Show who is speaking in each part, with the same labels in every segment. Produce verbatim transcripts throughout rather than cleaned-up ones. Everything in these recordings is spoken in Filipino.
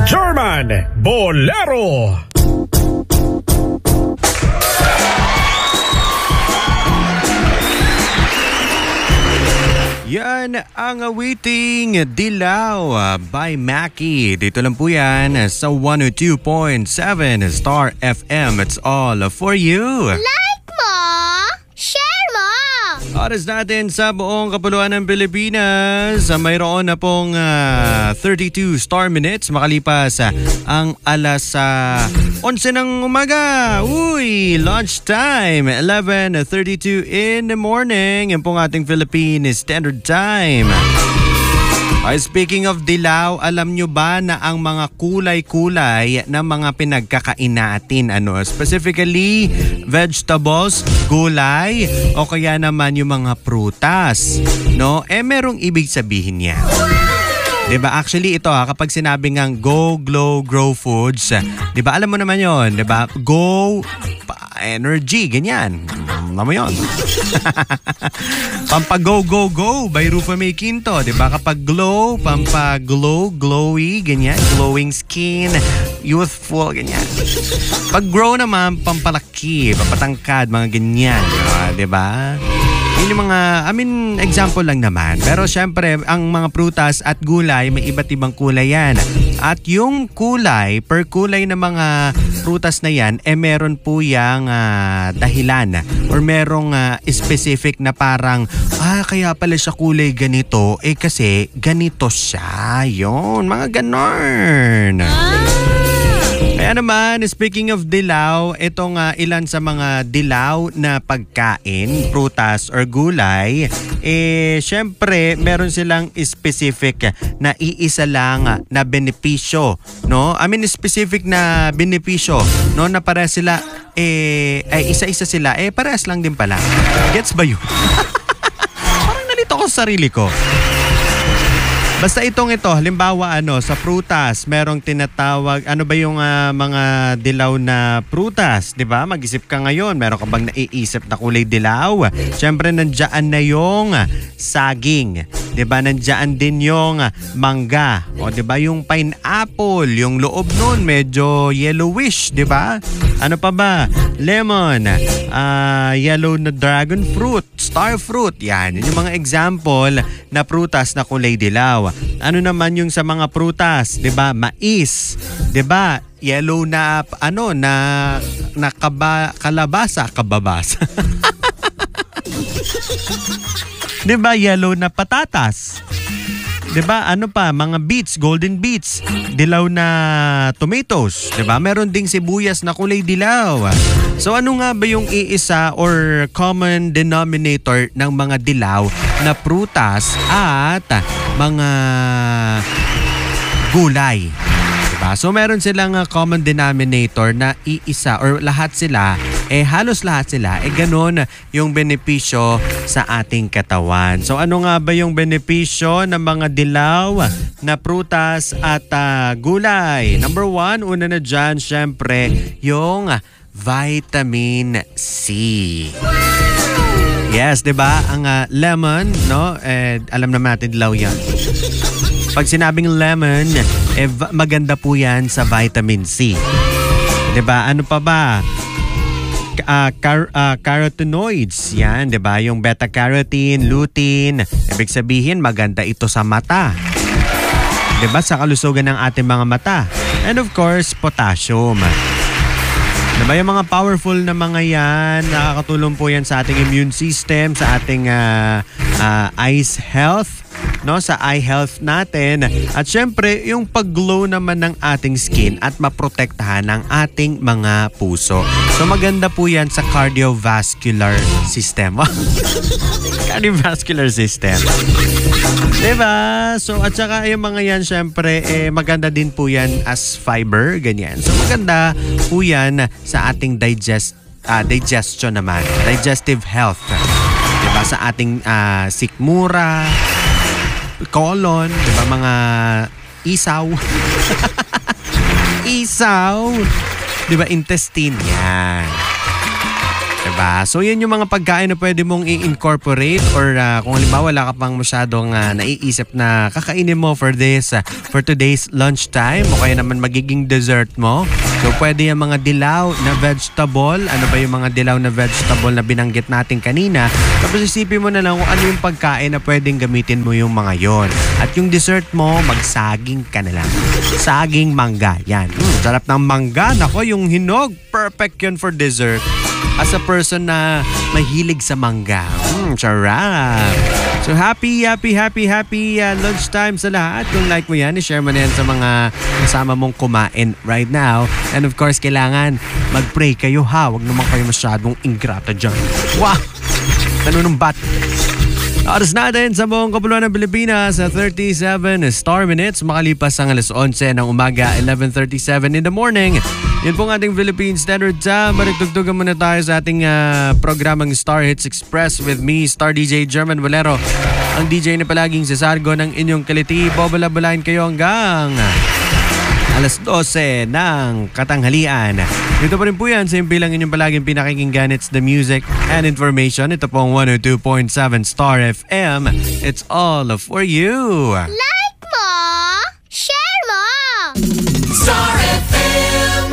Speaker 1: German Bolero.
Speaker 2: Yan ang awiting Dilaw by Mackie. Dito lang po yan sa one oh two point seven Star F M. It's all for you.
Speaker 3: Like mo! Share mo!
Speaker 2: Oras natin sa buong kapuluan ng Pilipinas. Mayroon na pong uh, thirty-two star minutes makalipas uh, ang alas uh, eleven ng umaga. Uy, lunch time. eleven thirty-two in the morning. Yan pong ating Philippine Standard Time. Uh, speaking of dilaw, alam nyo ba na ang mga kulay-kulay na mga pinagkakain natin, ano, specifically vegetables, gulay, o kaya naman yung mga prutas, no? Eh, merong ibig sabihin niya. Diba? Actually, ito ha, kapag sinabi ngang go, glow, grow foods, diba? Alam mo naman yon, diba? Go, energy, ganyan. Alam mo yun. Pampa-go, go, go by Rufa May Quinto. Diba? Kapag glow, pampa-glow, glowy, ganyan. Glowing skin, youthful, ganyan. Pag grow naman, pampalaki, papatangkad, mga ganyan. Diba? Yun yung mga, I mean, example lang naman. Pero syempre, ang mga prutas at gulay, may iba't ibang kulay yan. At yung kulay, per kulay ng mga prutas na yan, eh meron po yung uh, dahilan. Or merong uh, specific na parang, ah, kaya pala siya kulay ganito. Eh kasi, ganito siya. Yun, mga ganon. Kaya naman, speaking of dilaw, itong uh, ilan sa mga dilaw na pagkain, prutas or gulay, eh syempre meron silang specific na iisa lang na benepisyo, no? I mean specific na benepisyo, no? Na para sila eh ay isa-isa sila, eh parehas lang din pala. Gets ba yun? Parang nalito ko sa sarili ko. Basta itong ito, halimbawa ano, sa prutas, merong tinatawag, ano ba yung uh, mga dilaw na prutas, di ba? Mag-isip ka ngayon, meron ka bang naiisip na kulay dilaw? Siyempre, nandiyan na yung saging, di ba? Nandiyan din yung mangga, o di ba? Yung pineapple, yung loob nun, medyo yellowish, di ba? Ano pa ba? Lemon, uh, yellow na dragon fruit, star fruit, yan. Yun yung mga example na prutas na kulay dilaw. Ano naman yung sa mga prutas, 'di ba? Mais, 'di ba? Yellow na ano na nakaba kalabasa, kababasa. 'Di ba? Yellow na patatas. 'Di ba? Ano pa? Mga beets, golden beets, dilaw na tomatoes, 'di ba? Meron ding sibuyas na kulay dilaw. So ano nga ba yung iisa or common denominator ng mga dilaw na prutas at mga gulay? Diba? So meron silang uh, common denominator na iisa or lahat sila, eh halos lahat sila, eh ganun yung benepisyo sa ating katawan. So ano nga ba yung benepisyo ng mga dilaw na prutas at uh, gulay? Number one, una na dyan, syempre, yung vitamin C. Yes, 'di ba? Ang uh, lemon, no? Eh alam naman natin dilaw 'yan. Pag sinabing lemon, eh v- maganda po 'yan sa vitamin C. 'Di ba? Ano pa ba? Uh, car- uh, carotenoids, 'yan, 'di ba? Yung beta-carotene, lutein, ibig sabihin maganda ito sa mata. 'Di ba? Sa kalusugan ng ating mga mata. And of course, potassium. Diba yung mga powerful na mga yan, nakakatulong po yan sa ating immune system, sa ating uh, uh, eyes health, no, sa eye health natin. At syempre, yung pag-glow naman ng ating skin at maprotektahan ng ating mga puso. So maganda po yan sa cardiovascular system. Cardiovascular system. Diba? So at saka yung mga yan, syempre, eh, maganda din po yan as fiber, ganyan. So maganda po yan sa ating digest, uh, digestion naman, digestive health. Diba? Sa ating uh, sikmura, colon, diba? Mga isaw. Isaw. Diba? Intestine yan. Diba? So yan yung mga pagkain na pwede mong i-incorporate or uh, kung halimbawa wala ka pang masyadong uh, naiisip na kakainin mo for this, uh, for today's lunchtime o kaya naman magiging dessert mo. So pwede yung mga dilaw na vegetable. Ano ba yung mga dilaw na vegetable na binanggit natin kanina? Tapos isipin mo na lang kung ano yung pagkain na pwedeng gamitin mo yung mga yon. At yung dessert mo, magsaging ka na lang. Saging mangga. Yan. Mm, sarap ng mangga. Nako, yung hinog. Perfect yun for dessert. As a person na mahilig sa mangga. Mm, sarap. So happy, happy, happy, happy uh, lunchtime sa lahat. Kung like mo yan, i-share mo na yan sa mga kasama mong kumain right now. And of course, kailangan mag-pray kayo ha. Huwag naman kayo masyadong ingrata dyan. Wow! Nanunumbat. Oras natin sa buong kapuluan ng Pilipinas sa thirty-seven star minutes makalipas ang alas eleven ng umaga, eleven thirty-seven in the morning. Yan pong ating Philippine Standard Time. Maragtugtugan muna tayo sa ating uh, programang Star Hits Express with me, Star D J German Valero. Ang D J na palaging sasargo ng inyong kaliti. Bobalabalain kayo hanggang alas twelve ng katanghalian. Dito pa rin po yan sa bilang inyong palaging pinakikinggan. It's the music and information. Ito pong one oh two point seven Star F M. It's all for you.
Speaker 3: Like mo! Share mo!
Speaker 4: Star F M.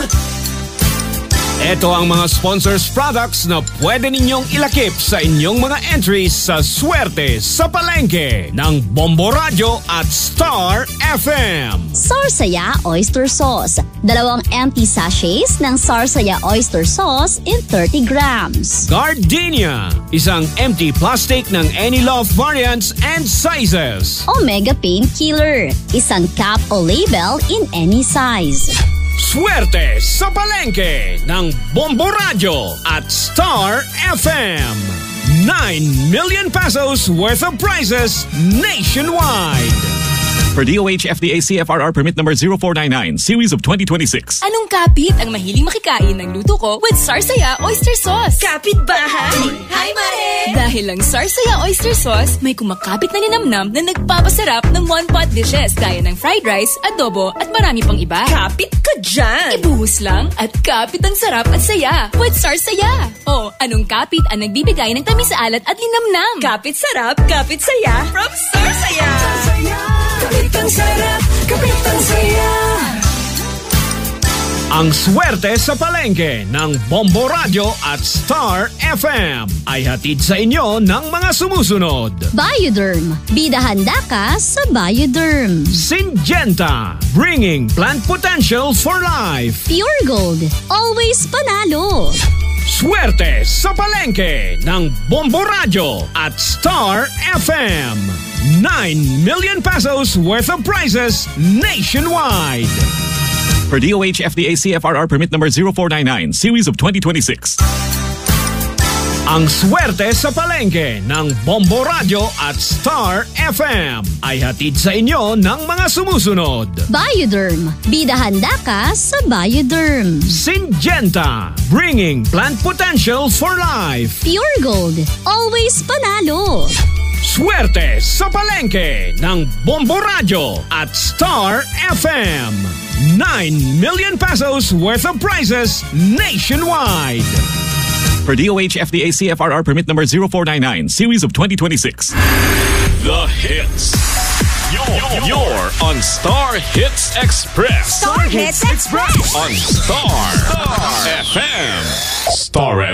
Speaker 4: Ito ang mga sponsors products na pwede ninyong ilakip sa inyong mga entries sa Swerte sa Palengke ng Bombo Radio at Star F M.
Speaker 5: Sarsaya Oyster Sauce. Dalawang empty sachets ng Sarsaya Oyster Sauce in thirty grams.
Speaker 4: Gardenia. Isang empty plastic ng any love variants and sizes.
Speaker 5: Omega Painkiller. Isang cap o label in any size.
Speaker 4: Swerte sa Palengke ng Bombo Radio at Star F M. nine million pesos worth of prizes nationwide.
Speaker 6: For D O H F D A C F R R permit number zero four nine nine, series of twenty twenty-six.
Speaker 7: Anong kapit ang mahiling makikain ng luto ko with Sarsaya Oyster Sauce?
Speaker 8: Kapit bahay! Hi, Mare!
Speaker 7: Dahil lang Sarsaya Oyster Sauce, may kumakapit na ninamnam na nagpapasarap ng one-pot dishes gaya ng fried rice, adobo at marami pang iba.
Speaker 8: Kapit ka dyan!
Speaker 7: Ibuhos lang at kapit ang sarap at saya with Sarsaya. O, anong kapit ang nagbibigay ng tamis sa alat at linamnam?
Speaker 8: Kapit sarap, kapit saya from Sarsaya! Sarsaya! Kapit ang sarap, kapit ang saya!
Speaker 4: Ang swerte sa palengke ng Bombo Radio at Star F M ay hatid sa inyo ng mga sumusunod.
Speaker 5: Bioderm. Bida handa ka sa Bioderm.
Speaker 4: Syngenta. Bringing plant potential for life.
Speaker 5: Pure Gold. Always panalo.
Speaker 4: Swerte sa palengke ng Bombo Radio at Star F M. nine million pesos worth of prizes nationwide.
Speaker 6: For D O H F D A C F R R permit number zero four nine nine, series of twenty twenty-six.
Speaker 4: Ang swerte sa palengke ng Bombo Radio at Star F M ay hatid sa inyo ng mga sumusunod.
Speaker 5: Bioderm. Bida handa ka sa Bioderm.
Speaker 4: Syngenta. Bringing plant potential for life.
Speaker 5: Pure Gold. Always panalo.
Speaker 4: Swerte sa palengke ng Bombo Radio at Star F M. nine million pesos worth of prizes nationwide.
Speaker 6: For D O H F D A C F R R permit number zero four nine nine, series of twenty twenty-six.
Speaker 9: The hits. You're, you're on Star Hits Express.
Speaker 8: Star Hits Express.
Speaker 9: On Star, Star F M. Star